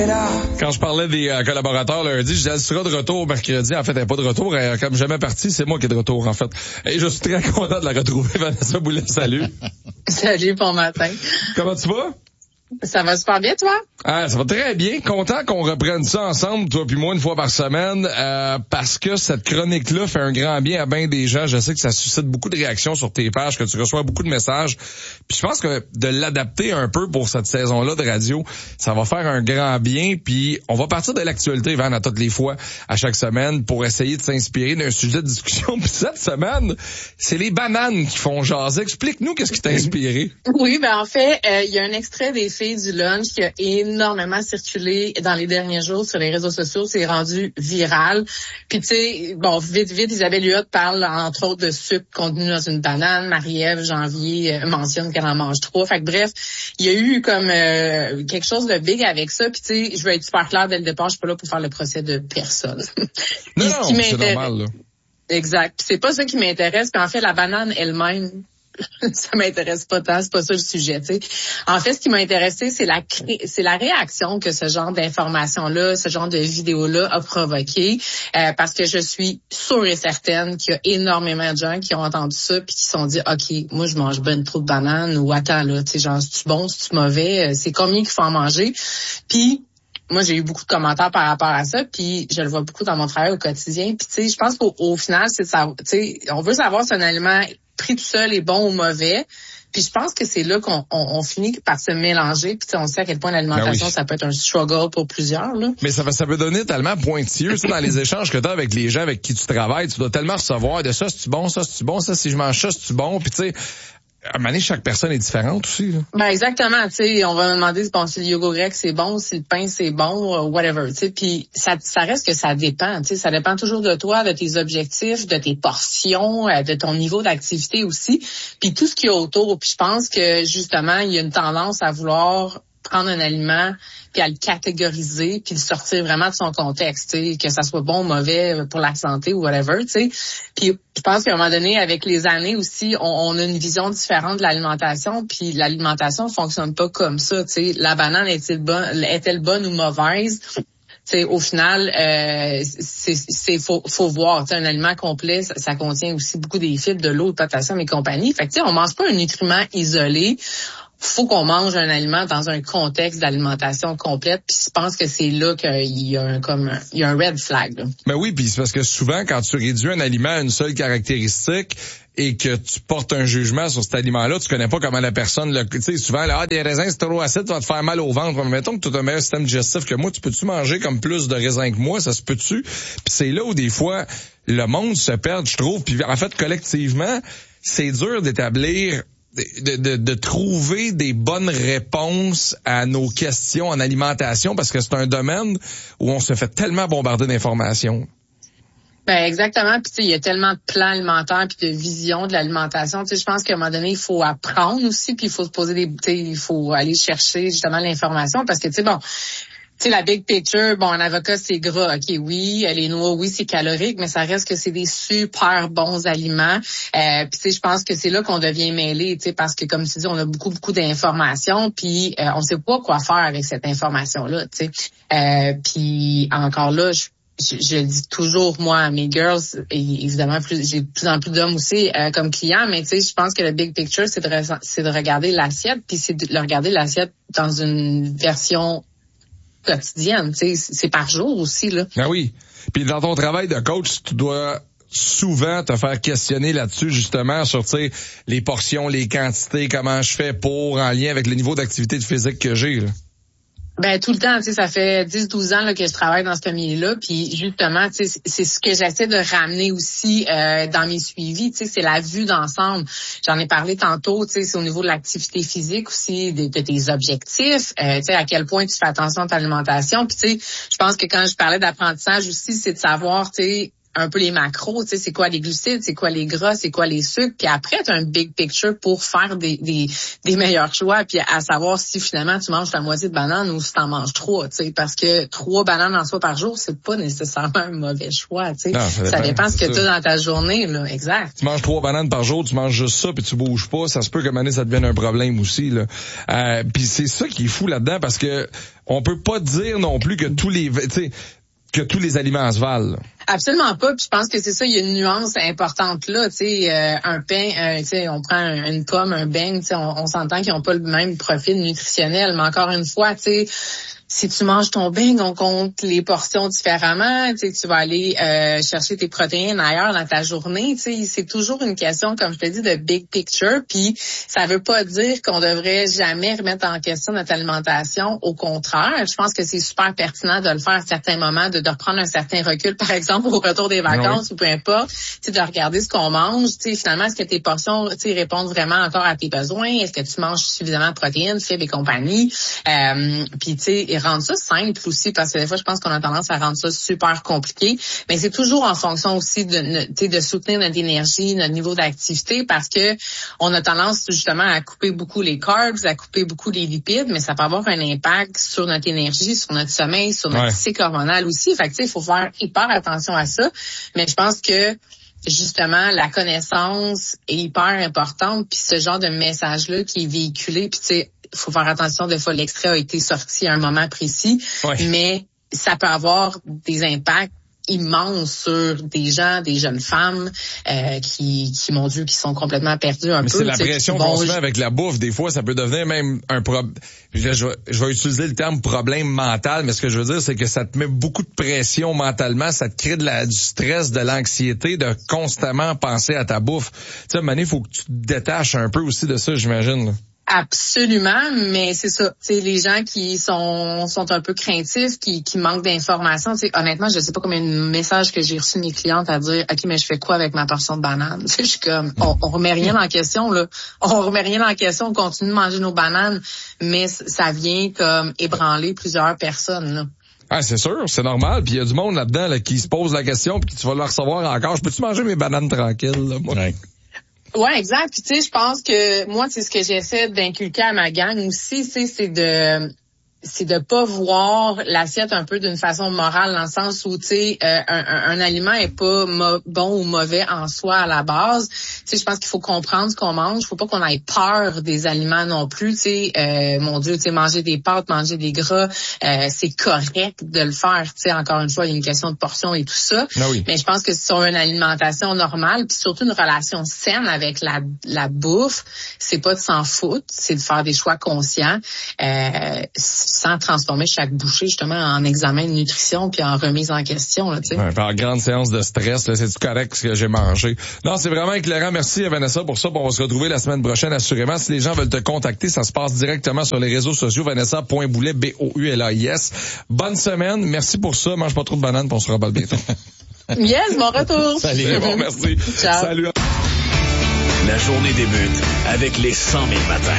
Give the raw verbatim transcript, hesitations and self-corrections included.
Quand je parlais des euh, collaborateurs lundi, je disais, elle sera de retour mercredi. En fait, elle n'est pas de retour. Elle, comme jamais partie, c'est moi qui est de retour, en fait. Et je suis très content de la retrouver. Vanessa Boulet, salut. Salut, bon matin. Comment tu vas? Ça va super bien, toi? Ah, ça va très bien. Content qu'on reprenne ça ensemble, toi puis moi, une fois par semaine, euh, parce que cette chronique-là fait un grand bien à bien des gens. Je sais que ça suscite beaucoup de réactions sur tes pages, que tu reçois beaucoup de messages. Puis je pense que de l'adapter un peu pour cette saison-là de radio, ça va faire un grand bien. Puis on va partir de l'actualité, Van, à toutes les fois, à chaque semaine, pour essayer de s'inspirer d'un sujet de discussion. Puis cette semaine, c'est les bananes qui font jaser. Explique-nous qu'est-ce qui t'a inspiré. Oui, ben en fait, il euh, y a un extrait des du lunch qui a énormément circulé dans les derniers jours sur les réseaux sociaux, c'est rendu viral. Puis tu sais, bon, vite, vite, Isabelle Huot parle entre autres de sucre contenu dans une banane. Marie-Ève Janvier euh, mentionne qu'elle en mange trois. Fait que bref, il y a eu comme euh, quelque chose de big avec ça. Puis tu sais, je veux être super claire dès le départ, je suis pas là pour faire le procès de personne. Non, non, c'est normal, là. Exact. Puis c'est pas ça qui m'intéresse. Puis en fait, la banane elle-même, ça m'intéresse pas tant, c'est pas ça le sujet, tu sais. En fait, ce qui m'a intéressé, c'est la cré... c'est la réaction que ce genre d'information-là, ce genre de vidéo-là a provoqué, euh, parce que je suis sûre et certaine qu'il y a énormément de gens qui ont entendu ça puis qui se sont dit, ok, moi je mange ben trop de bananes ou attends là, tu sais, genre c'est-tu bon, c'est-tu mauvais, c'est combien qu'il faut en manger, puis moi, j'ai eu beaucoup de commentaires par rapport à ça, puis je le vois beaucoup dans mon travail au quotidien. Puis tu sais, je pense qu'au au final, c'est ça. Tu sais, on veut savoir si un aliment pris tout seul est bon ou mauvais. Puis je pense que c'est là qu'on on, on finit par se mélanger. Puis on sait à quel point l'alimentation, ben oui, ça peut être un struggle pour plusieurs, là. Mais ça, ça peut donner tellement pointilleux. Dans les échanges que tu as avec les gens avec qui tu travailles, tu dois tellement recevoir de ça, c'est-tu bon, ça, c'est-tu bon, ça, si je mange ça, c'est-tu bon. Puis tu sais, à un moment donné, chaque personne est différente aussi, là. Ben exactement, tu sais, on va me demander bon, si le yogourt grec c'est bon, si le pain c'est bon, uh, whatever, tu sais, puis ça, ça reste que ça dépend, tu sais, ça dépend toujours de toi, de tes objectifs, de tes portions, euh, de ton niveau d'activité aussi, puis tout ce qu'il y a autour. Puis je pense que justement, il y a une tendance à vouloir prendre un aliment puis à le catégoriser puis le sortir vraiment de son contexte, tu sais, que ça soit bon ou mauvais pour la santé ou whatever, tu sais. Puis je pense qu'à un moment donné, avec les années aussi, on, on a une vision différente de l'alimentation, puis l'alimentation fonctionne pas comme ça, tu sais. La banane est-elle bonne, est-elle bonne ou mauvaise? T'sais, au final, euh, c'est, c'est faut, faut voir. T'sais, un aliment complet, ça, ça contient aussi beaucoup des fibres, de l'eau, de potassium et compagnie. Fait que t'sais, on mange pas un nutriment isolé. Faut qu'on mange un aliment dans un contexte d'alimentation complète. Puis je pense que c'est là qu'il y a un comme un, il y a un red flag, là. Ben oui, puis c'est parce que souvent quand tu réduis un aliment à une seule caractéristique et que tu portes un jugement sur cet aliment-là, tu connais pas comment la personne le, tu sais, souvent là, ah, des raisins c'est trop acide, ça va te faire mal au ventre. Mais mettons que tu as un meilleur système digestif que moi, tu peux-tu manger comme plus de raisins que moi, ça se peut-tu? Puis c'est là où des fois le monde se perd, je trouve. Puis en fait collectivement, c'est dur d'établir De, de, de trouver des bonnes réponses à nos questions en alimentation parce que c'est un domaine où on se fait tellement bombarder d'informations. Ben exactement, puis tu sais, il y a tellement de plans alimentaires puis de vision de l'alimentation, tu sais, je pense qu'à un moment donné, il faut apprendre aussi, puis il faut se poser des, tu sais, il faut aller chercher justement l'information parce que tu sais bon, tu sais, la big picture, bon, un avocat, c'est gras, ok, oui, les noix, oui, c'est calorique, mais ça reste que c'est des super bons aliments. Euh, puis tu sais, je pense que c'est là qu'on devient mêlé, tu sais, parce que comme tu dis, on a beaucoup, beaucoup d'informations, puis euh, on sait pas quoi faire avec cette information-là, tu sais. Euh, puis encore là, je Je, je le dis toujours, moi, à mes girls, et évidemment, plus, j'ai de plus en plus d'hommes aussi euh, comme clients, mais tu sais, je pense que le big picture, c'est de, c'est de regarder l'assiette, puis c'est de le regarder l'assiette dans une version quotidienne, tu sais, c'est par jour aussi, là. Ah oui. Puis dans ton travail de coach, tu dois souvent te faire questionner là-dessus, justement, sur, tu sais, les portions, les quantités, comment je fais pour, en lien avec le niveau d'activité physique que j'ai, là. Ben tout le temps, tu sais, ça fait dix douze ans là, que je travaille dans ce milieu-là, puis justement, tu sais, c'est ce que j'essaie de ramener aussi euh, dans mes suivis, tu sais, c'est la vue d'ensemble. J'en ai parlé tantôt, tu sais, c'est au niveau de l'activité physique aussi, de, de tes objectifs, euh, tu sais, à quel point tu fais attention à ta alimentation, puis tu sais, je pense que quand je parlais d'apprentissage aussi, c'est de savoir, tu sais, un peu les macros, tu sais, c'est quoi les glucides, c'est quoi les gras, c'est quoi les sucres, puis après, tu as un big picture pour faire des, des, des meilleurs choix, puis à savoir si finalement tu manges ta moitié de banane ou si tu en manges trois, tu sais, parce que trois bananes en soi par jour, c'est pas nécessairement un mauvais choix, tu sais. Ça dépend, ça dépend ce que tu as dans ta journée, là, exact. Tu manges trois bananes par jour, tu manges juste ça, puis tu bouges pas, ça se peut que maintenant ça devienne un problème aussi, là. Euh, puis c'est ça qui est fou là-dedans, parce que on peut pas dire non plus que tous les, tu sais, que tous les aliments se valent. Absolument pas. Puis je pense que c'est ça, il y a une nuance importante là. Tu sais, euh, un pain, euh, tu sais, on prend une pomme, un beigne, tu sais, on, on s'entend qu'ils n'ont pas le même profil nutritionnel. Mais encore une fois, tu sais, si tu manges ton beigne, on compte les portions différemment. Tu sais, tu vas aller euh, chercher tes protéines ailleurs dans ta journée. Tu sais, c'est toujours une question, comme je te dis, de big picture. Puis ça veut pas dire qu'on devrait jamais remettre en question notre alimentation. Au contraire, je pense que c'est super pertinent de le faire à certains moments, de, de reprendre un certain recul, par exemple au retour des vacances oui. ou peu importe, tu sais, de regarder ce qu'on mange. Tu sais, finalement, est-ce que tes portions, tu sais, répondent vraiment encore à tes besoins? Est-ce que tu manges suffisamment de protéines, fibres et compagnie? Euh, puis tu sais, rendre ça simple aussi, parce que des fois, je pense qu'on a tendance à rendre ça super compliqué. Mais c'est toujours en fonction aussi de, tu sais, de soutenir notre énergie, notre niveau d'activité, parce que on a tendance justement à couper beaucoup les carbs, à couper beaucoup les lipides, mais ça peut avoir un impact sur notre énergie, sur notre sommeil, sur notre ouais. cycle hormonal aussi. Fait que tu sais, il faut faire hyper attention à ça. Mais je pense que justement, la connaissance est hyper importante, puis ce genre de message-là qui est véhiculé, puis tu sais, il faut faire attention, des fois l'extrait a été sorti à un moment précis, ouais. mais ça peut avoir des impacts immenses sur des gens, des jeunes femmes euh, qui, qui, mon Dieu, qui sont complètement perdus un mais peu. C'est la pression qu'on se met avec la bouffe. Des fois, ça peut devenir même un problème. Je, je, je vais utiliser le terme problème mental, mais ce que je veux dire, c'est que ça te met beaucoup de pression mentalement, ça te crée de la, du stress, de l'anxiété, de constamment penser à ta bouffe. Tu sais, à un moment donné, il faut que tu te détaches un peu aussi de ça, j'imagine, là. Absolument, mais c'est ça. Tu sais, les gens qui sont sont un peu craintifs, qui qui manquent d'informations. Tu sais, honnêtement, je sais pas combien de messages que j'ai reçus de mes clientes à dire, ok, mais je fais quoi avec ma portion de banane. Tu sais, je suis comme, on, on remet rien en question là. On remet rien en question. On continue de manger nos bananes, mais ça vient comme ébranler plusieurs personnes là. Ah, c'est sûr, c'est normal. Puis il y a du monde là-dedans là, qui se pose la question, puis tu vas le recevoir encore. Je peux-tu manger mes bananes tranquilles là, moi? Ouais. Ouais, exact. Puis tu sais, je pense que moi, c'est ce que j'essaie d'inculquer à ma gang aussi, c'est c'est de c'est de pas voir l'assiette un peu d'une façon morale, dans le sens où, tu sais, euh, un, un, un aliment est pas mo- bon ou mauvais en soi à la base. Tu sais, je pense qu'il faut comprendre ce qu'on mange. Il faut pas qu'on ait peur des aliments non plus. Tu sais, euh, mon Dieu, tu sais, manger des pâtes, manger des gras, euh, c'est correct de le faire. Tu sais, encore une fois, il y a une question de portion et tout ça. Ah oui. Mais je pense que sur une alimentation normale, puis surtout une relation saine avec la, la bouffe, c'est pas de s'en foutre, c'est de faire des choix conscients. Euh, sans transformer chaque bouchée justement en examen de nutrition puis en remise en question là, tu sais. Ouais, par grande séance de stress là, c'est correct ce que j'ai mangé. Non, c'est vraiment éclairant. Merci Vanessa pour ça. On va se retrouver la semaine prochaine assurément. Si les gens veulent te contacter, ça se passe directement sur les réseaux sociaux. Vanessa point boulet B O U L A I S. Bonne semaine. Merci pour ça. Mange pas trop de bananes, puis on se reparle bientôt. Yes, bon retour. Salut. Bon, merci. Ciao. Salut. La journée débute avec les cent mille matins.